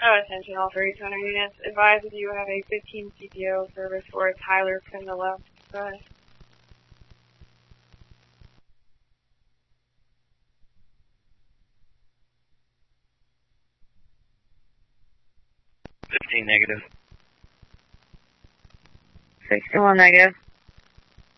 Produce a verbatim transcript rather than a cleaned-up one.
Oh, attention all three center units. Advise if you have a fifteen C P O service for a Tyler from the left. Go ahead. fifteen negative. sixty-one negative.